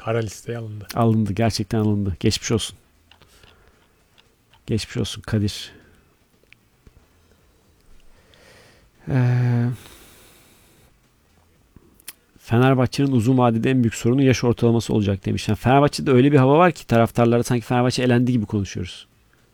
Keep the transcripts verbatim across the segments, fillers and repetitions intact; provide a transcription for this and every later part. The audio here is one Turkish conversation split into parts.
Kara listeye alındı. Alındı. Gerçekten alındı. Geçmiş olsun. Geçmiş olsun Kadir. Ee, Fenerbahçe'nin uzun vadede en büyük sorunu yaş ortalaması olacak demiş. Yani Fenerbahçe'de öyle bir hava var ki taraftarlara sanki Fenerbahçe elendi gibi konuşuyoruz.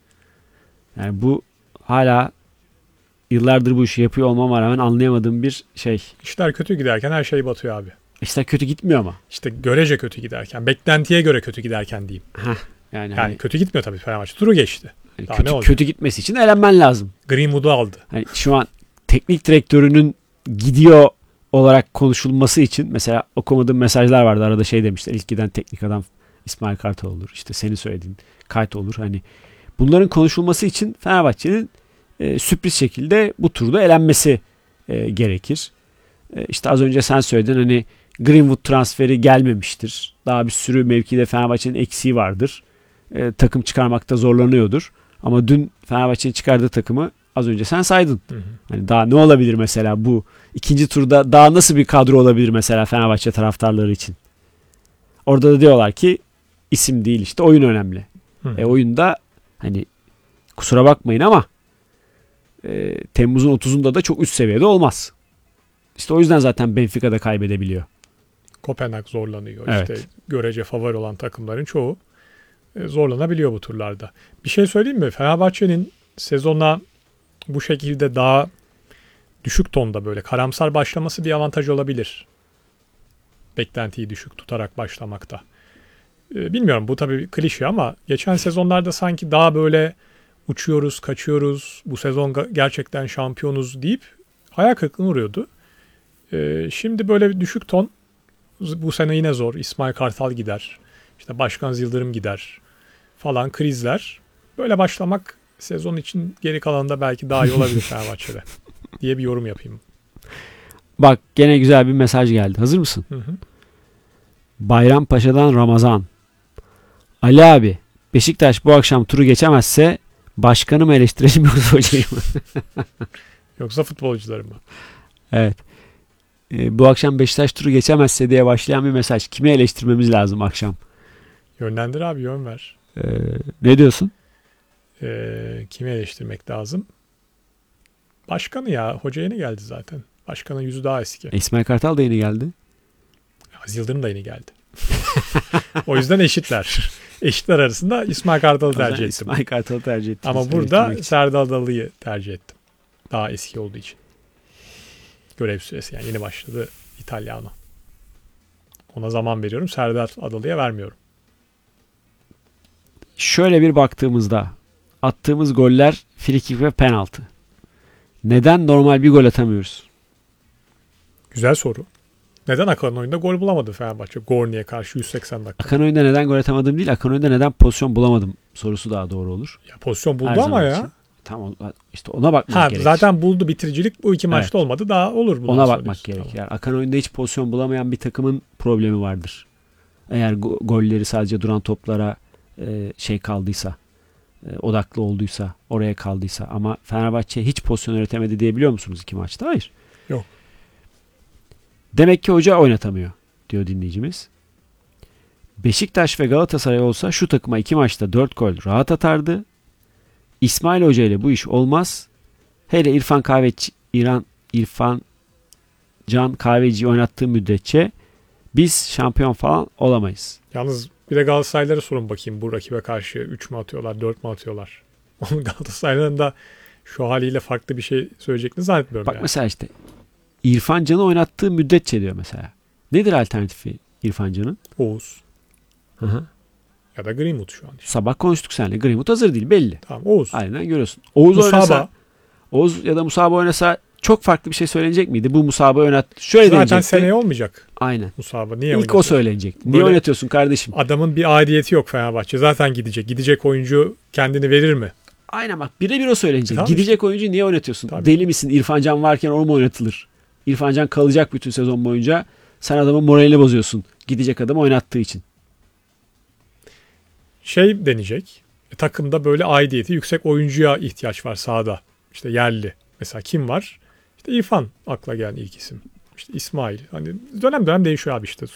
Yani bu hala yıllardır bu işi yapıyor olmama rağmen anlayamadığım bir şey. İşler kötü giderken her şey batıyor abi. İşler kötü gitmiyor ama. İşte görece kötü giderken, beklentiye göre kötü giderken diyeyim. Heh, yani Yani hani, kötü gitmiyor tabii Fenerbahçe. Turu geçti. hani Daha kötü, ne olacak? kötü gitmesi için elenmen lazım. Greenwood'u aldı. Hani şu an teknik direktörünün gidiyor olarak konuşulması için mesela okumadığım mesajlar vardı. Arada şey demişler. İlk giden teknik adam İsmail Kartal olur. İşte senin söylediğin Kayt olur. Hani bunların konuşulması için Fenerbahçe'nin e, sürpriz şekilde bu turda elenmesi e, gerekir. E, işte az önce sen söyledin hani Greenwood transferi gelmemiştir. Daha bir sürü mevkide Fenerbahçe'nin eksiği vardır. E, takım çıkarmakta zorlanıyordur. Ama dün Fenerbahçe'nin çıkardığı takımı az önce sen saydın. Hı hı. Hani daha ne olabilir mesela bu ikinci turda daha nasıl bir kadro olabilir mesela Fenerbahçe taraftarları için? Orada da diyorlar ki isim değil işte oyun önemli. Hı hı. E oyunda hani kusura bakmayın ama e, Temmuz'un otuzunda da çok üst seviyede olmaz. İşte o yüzden zaten Benfica'da kaybedebiliyor. Kopenhag zorlanıyor. Evet. İşte görece favori olan takımların çoğu e, zorlanabiliyor bu turlarda. Bir şey söyleyeyim mi? Fenerbahçe'nin sezona bu şekilde daha düşük tonda böyle karamsar başlaması bir avantaj olabilir. Beklentiyi düşük tutarak başlamakta. E, bilmiyorum bu tabii klişe ama geçen sezonlarda sanki daha böyle uçuyoruz, kaçıyoruz, bu sezon ga- gerçekten şampiyonuz deyip hayal kırıklığına uğruyordu. E, şimdi böyle bir düşük ton, bu sene yine zor. İsmail Kartal gider. İşte Başkan Yıldırım gider falan krizler. Böyle başlamak sezon için geri kalanında belki daha iyi olabilir Fenerbahçe'de diye bir yorum yapayım. Bak gene güzel bir mesaj geldi. Hazır mısın? Hı hı. Bayrampaşa'dan Ramazan. Ali abi Beşiktaş bu akşam turu geçemezse başkanı mı eleştirelim yoksa hocayı mı? Yoksa futbolcuları mı? Evet. E, bu akşam Beşiktaş turu geçemezse diye başlayan bir mesaj. Kimi eleştirmemiz lazım akşam? Yönlendir abi, yön ver. E, ne diyorsun? Ee, kimi eleştirmek lazım? Başkanı ya. Hoca yeni geldi zaten. Başkanın yüzü daha eski. E, İsmail Kartal da yeni geldi. Aziz Yıldırım da yeni geldi. O yüzden eşitler. Eşitler arasında İsmail Kartal'ı tercih ettim. İsmail Kartal'ı tercih ettim. Ama burada Serdal Adalı'yı tercih ettim. Daha eski olduğu için. Görev süresi yani yeni başladı İtalyano. Ona zaman veriyorum. Serdar Adalı'ya vermiyorum. Şöyle bir baktığımızda attığımız goller frikik ve penaltı. Neden normal bir gol atamıyoruz? Güzel soru. Neden Akan oyunda gol bulamadı Fenerbahçe? Gorni'ye karşı yüz seksen dakika. Akan oyunda neden gol atamadım değil, Akan oyunda neden pozisyon bulamadım sorusu daha doğru olur. Ya pozisyon buldu Her ama zaman ya. için. Tamam işte ona bakmak Ha, gerekir. zaten buldu, bitiricilik bu iki Evet. maçta olmadı. Daha olur bundan Ona sonra bakmak diyorsun. gerekir. Yani Akan oyunda hiç pozisyon bulamayan bir takımın problemi vardır. Eğer go- golleri sadece duran toplara e, şey kaldıysa, e, odaklı olduysa, oraya kaldıysa, ama Fenerbahçe hiç pozisyon üretemedi diyebiliyor musunuz iki maçta? Hayır. Yok. Demek ki hoca oynatamıyor diyor dinleyicimiz. Beşiktaş ve Galatasaray olsa şu takıma iki maçta dört gol rahat atardı. İsmail Hoca ile bu iş olmaz. Hele İrfan Kahveci, İran İrfan Can Kahveci'yi oynattığı müddetçe biz şampiyon falan olamayız. Yalnız bir de Galatasaraylara sorun bakayım, bu rakibe karşı üç mü atıyorlar, dört mü atıyorlar? Onun Galatasaray'ın da şu haliyle farklı bir şey söyleyecekini zannetmiyorum. Bak yani. mesela işte İrfan Can'ı oynattığı müddetçe diyor mesela. Nedir alternatifi İrfan Can'ın? Oğuz Hı hı. ya da Greenwood şu an. Işte. Sabah konuştuk seninle. Greenwood hazır değil belli. Tamam, Oğuz. Aynen görüyorsun. Oğuz Musaba. oynasa, Oğuz ya da Musaba oynasa çok farklı bir şey söylenecek miydi? Bu Musaba oynat. Şöyle Zaten denecekti. seneye olmayacak Aynen. Musaba. Niye İlk oynatıyor? o söylenecekti. Niye Böyle- oynatıyorsun kardeşim? Adamın bir aidiyeti yok Fenerbahçe. Zaten gidecek. Gidecek oyuncu kendini verir mi? Aynen bak birebir o söylenecek. Tamam Gidecek oyuncu niye oynatıyorsun? Tabii. Deli misin? İrfan Can varken o mu oynatılır? İrfan Can kalacak bütün sezon boyunca. Sen adamın moralini bozuyorsun. Gidecek adamı oynattığı için. Şey deneyecek. E, takımda böyle aidiyeti yüksek oyuncuya ihtiyaç var sahada. İşte yerli. Mesela kim var? İşte İrfan akla gelen ilk isim. İşte İsmail. Hani dönem dönem değişiyor abi işte.